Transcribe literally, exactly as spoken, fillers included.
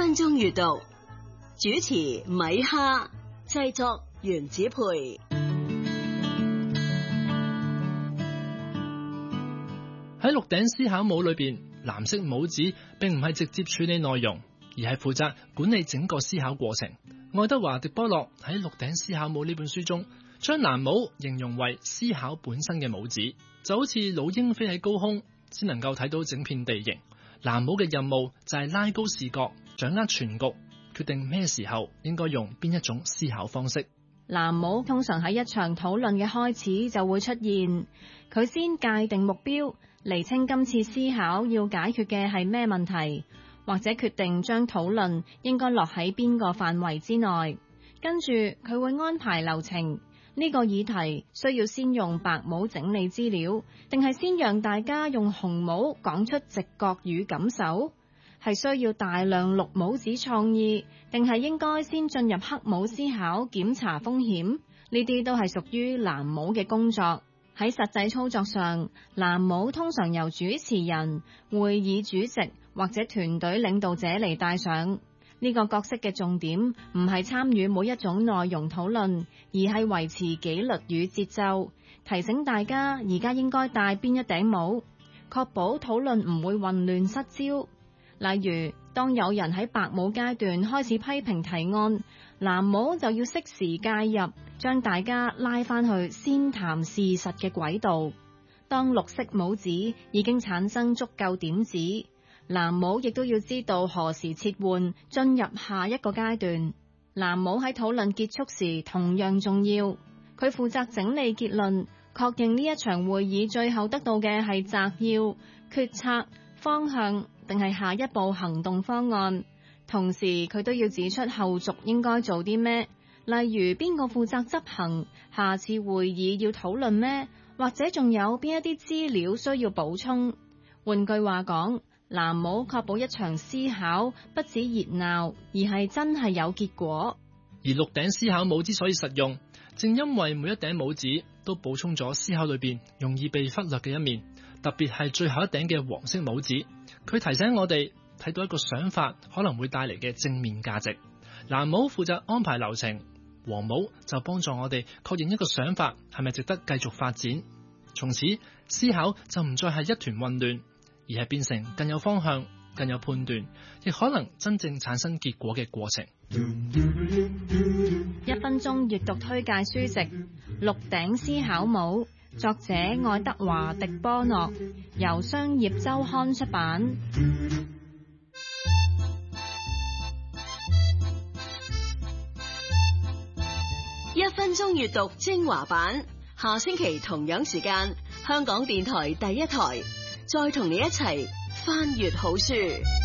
分鐘閱讀，主持米哈，製作原子培。 喺鹿鼎思考帽裏邊，藍色帽子並唔係直接處理內容，而係負責管理整個思考過程。愛德華·狄波洛喺《鹿鼎思考帽》呢本書中，將藍帽形容為思考本身嘅帽子，就好似老鷹飛喺高空，先能夠睇到整片地形。藍帽嘅任務就係拉高視覺，掌握全局，決定咩時候應該用邊一種思考方式。 藍帽通常喺一場討論嘅開始就會出現，佢先界定目標，釐清今次思考要解決嘅係咩問題，或者決定將討論應該落喺邊個範圍之內。跟住佢會安排流程，呢個議題需要先用白帽整理資料，定係先讓大家用紅帽講出直覺與感受？係需要大量綠帽子創意，定係應該先進入黑帽思考檢查風險？呢啲都係屬於藍帽嘅工作。喺實際操作上，藍帽通常由主持人、會議主席或者團隊領導者嚟戴上。呢個角色嘅重點唔係參與每一種內容討論，而係維持紀律與節奏，提醒大家而家應該戴邊一頂帽，確保討論唔會混亂失焦。例如，當有人喺白帽階段開始批評提案，藍帽就要適時介入，將大家拉返去先談事實嘅軌道。當綠色帽子已經產生足夠點子，藍帽亦都要知道何時切換，進入下一個階段。藍帽喺討論結束時同樣重要，佢負責整理結論，確認呢一場會議最後得到嘅係摘要、決策、方向，定係下一步行動方案。同時佢都要指出後續應該做啲咩，例如邊個負責執行，下次會議要討論咩，或者仲有邊一啲資料需要補充。換句話講，藍帽確保一場思考不止熱鬧，而係真係有結果。 而鹿鼎思考帽之所以實用，正因為每一頂帽子都補充咗思考裏邊容易被忽略嘅一面，特別係最後一頂嘅黃色帽子，佢提醒我哋睇到一個想法可能會帶嚟嘅正面價值。藍帽負責安排流程，黃帽就幫助我哋確認一個想法係咪值得繼續發展。從此思考就唔再係一團混亂，而係變成更有方向、更有判斷，亦可能真正產生結果嘅過程。 一分鐘閱讀推介書籍《鹿鼎思考帽》，作者愛德華·狄波諾，由商業週刊出版。 一分鐘閱讀精華版，下星期同樣時間，香港電台第一台，再同你一齊翻閱好書。